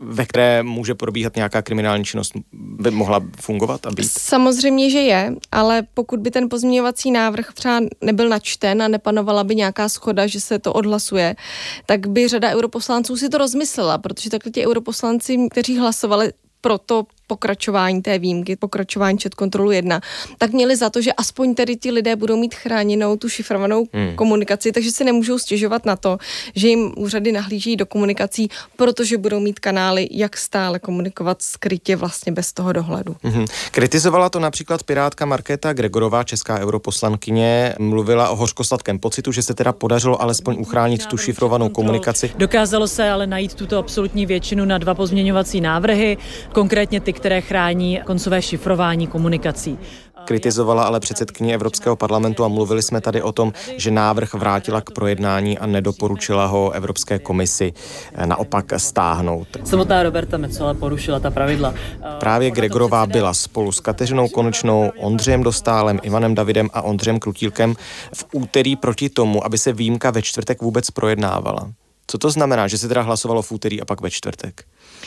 ve které může probíhat nějaká kriminální činnost, by mohla fungovat a být? Samozřejmě, že je, ale pokud by ten pozměňovací návrh třeba nebyl načten a nepanovala by nějaká shoda, že se to odhlasuje, tak by řada europoslanců si to rozmyslela, protože takhle ti europoslanci, kteří hlasovali pro to pokračování té výjimky, pokračování ChatControlu 1, tak měli za to, že aspoň tedy ti lidé budou mít chráněnou tu šifrovanou komunikaci, takže se nemůžou stěžovat na to, že jim úřady nahlíží do komunikací, protože budou mít kanály, jak stále komunikovat skrytě vlastně bez toho dohledu. Kritizovala to například pirátka Markéta Gregorová, česká europoslankyně, mluvila o hořkosladkém pocitu, že se teda podařilo alespoň uchránit tu šifrovanou komunikaci. Dokázalo se ale najít tuto absolutní většinu na 2 pozměňovací návrhy, konkrétně ty, které chrání koncové šifrování komunikací. Kritizovala ale předsedkyně Evropského parlamentu a mluvili jsme tady o tom, že návrh vrátila k projednání a nedoporučila ho Evropské komisi naopak stáhnout. Samotná Roberta Metsola porušila ta pravidla. Právě Gregorová byla spolu s Kateřinou Konečnou, Ondřejem Dostálem, Ivanem Davidem a Ondřejem Krutílkem v úterý proti tomu, aby se výjimka ve čtvrtek vůbec projednávala. Co to znamená, že se teda hlasovalo v úterý a pak ve čtvrtek?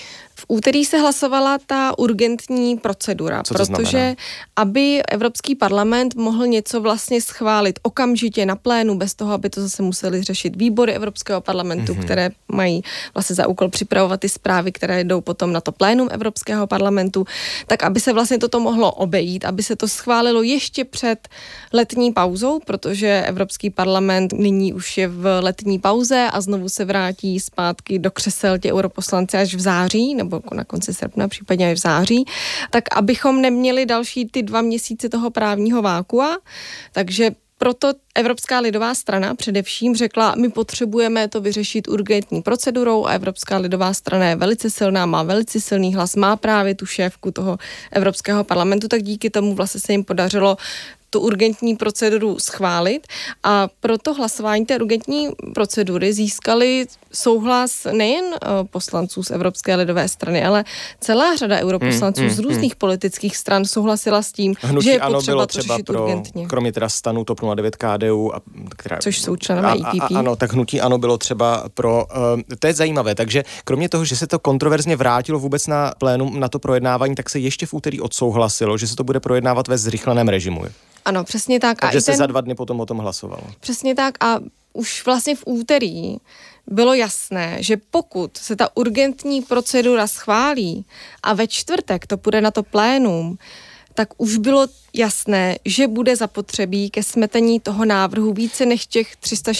V úterý se hlasovala ta urgentní procedura, protože aby Evropský parlament mohl něco vlastně schválit okamžitě na plénu, bez toho, aby to zase museli řešit výbory Evropského parlamentu, které mají vlastně za úkol připravovat ty zprávy, které jdou potom na to plénum Evropského parlamentu, tak aby se vlastně toto mohlo obejít, aby se to schválilo ještě před letní pauzou, protože Evropský parlament nyní už je v letní pauze a znovu se vrátí zpátky do křesel ti europoslanci až v září, nebo na konci srpna, případně až v září, tak abychom neměli další ty 2 měsíce toho právního vákua, takže proto Evropská lidová strana především řekla, my potřebujeme to vyřešit urgentní procedurou a Evropská lidová strana je velice silná, má velice silný hlas, má právě tu šéfku toho Evropského parlamentu, tak díky tomu vlastně se jim podařilo tu urgentní proceduru schválit a proto hlasování té urgentní procedury získali souhlas nejen poslanců z Evropské lidové strany, ale celá řada europoslanců z různých politických stran souhlasila s tím, že je potřeba to řešit urgentně. Kromě teda STANu, TOP 09, KDU, což jsou členové EPP. Ano, tak hnutí ANO bylo třeba pro... to je zajímavé, takže kromě toho, že se to kontroverzně vrátilo vůbec na plénum, na to projednávání, tak se ještě v úterý odsouhlasilo, že se to bude projednávat ve zrychleném režimu. Ano, přesně tak. Takže se za 2 dny potom o tom hlasovalo. Přesně tak a už vlastně v úterý bylo jasné, že pokud se ta urgentní procedura schválí a ve čtvrtek to půjde na to plénum, tak už bylo jasné, že bude zapotřebí ke smetení toho návrhu více než těch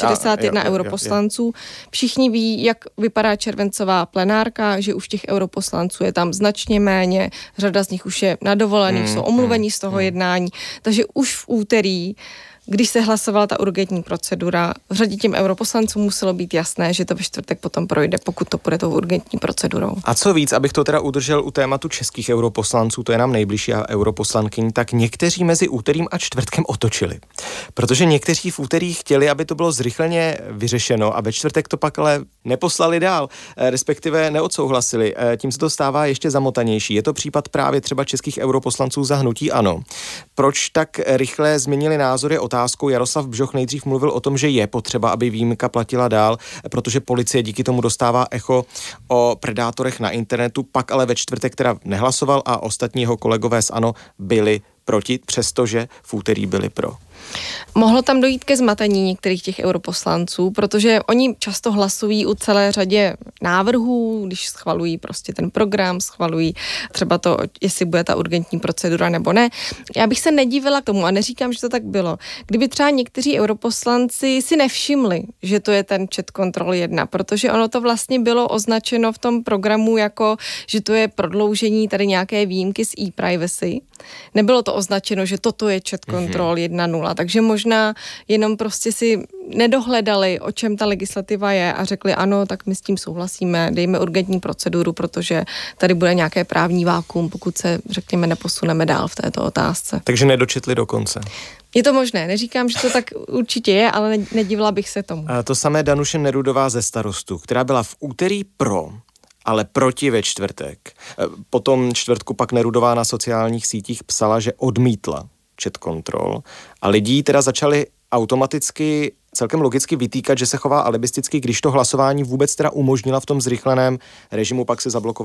361 europoslanců. Všichni ví, jak vypadá červencová plenárka, že už těch europoslanců je tam značně méně, řada z nich už je na dovolených, jsou omluvení z toho jednání, takže už v úterý, když se hlasovala ta urgentní procedura, v řadě těm europoslancům muselo být jasné, že to ve čtvrtek potom projde, pokud to půjde tou urgentní procedurou. A co víc, abych to teda udržel u tématu českých europoslanců, to je nám nejbližší a europoslankyň, tak někteří mezi úterým a čtvrtkem otočili. Protože někteří v úterý chtěli, aby to bylo zrychleně vyřešeno a ve čtvrtek to pak ale neposlali dál, respektive neodsouhlasili. Tím se to stává ještě zamotanější. Je to případ právě třeba českých europoslanců za hnutí ANO. Proč tak rychle změnili názory? Otázkou Jaroslav Bžoch nejdřív mluvil o tom, že je potřeba, aby výjimka platila dál, protože policie díky tomu dostává echo o predátorech na internetu, pak ale ve čtvrtek teda nehlasoval a ostatní jeho kolegové z ANO byli proti, přestože v úterý byli pro. Mohlo tam dojít ke zmatení některých těch europoslanců, protože oni často hlasují u celé řadě návrhů, když schvalují prostě ten program, schvalují třeba to, jestli bude ta urgentní procedura nebo ne. Já bych se nedivila k tomu a neříkám, že to tak bylo. Kdyby třeba někteří europoslanci si nevšimli, že to je ten ChatControl 1, protože ono to vlastně bylo označeno v tom programu jako, že to je prodloužení tady nějaké výjimky z e-privacy. Nebylo to označeno, že toto je ChatControl 1.0, takže možná jenom prostě si nedohledali, o čem ta legislativa je a řekli ano, tak my s tím souhlasíme, dejme urgentní proceduru, protože tady bude nějaké právní vákuum, pokud se, řekněme, neposuneme dál v této otázce. Takže nedočetli do konce. Je to možné, neříkám, že to tak určitě je, ale nedivila bych se tomu. A to samé Danuše Nerudová ze Starostu, která byla v úterý pro, ale proti ve čtvrtek. Potom čtvrtku pak Nerudová na sociálních sítích psala, že odmítla ChatControl a lidí teda začali automaticky celkem logicky vytýkat, že se chová alibisticky, když to hlasování vůbec teda umožnila v tom zrychleném režimu, pak se zablokovala